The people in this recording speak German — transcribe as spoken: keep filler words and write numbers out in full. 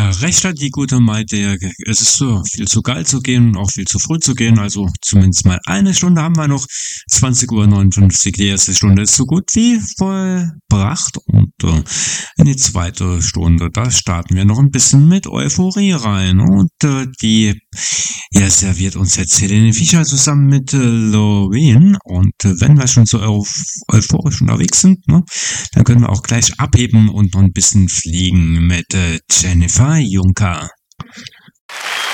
Ja, recht hat die gute Maite. Es ist so viel zu geil zu gehen und auch viel zu früh zu gehen. Also zumindest mal eine Stunde haben wir noch. zwanzig Uhr neunundfünfzig. Die erste Stunde ist so gut wie vollbracht. Und äh, in die zweite Stunde, da starten wir noch ein bisschen mit Euphorie rein. Und äh, die ja, serviert uns jetzt Helene Fischer zusammen mit äh, Loreen. Und äh, wenn wir schon so euph euphorisch unterwegs sind, ne, dann können wir auch gleich abheben und noch ein bisschen fliegen mit äh, Jennifer Juncker.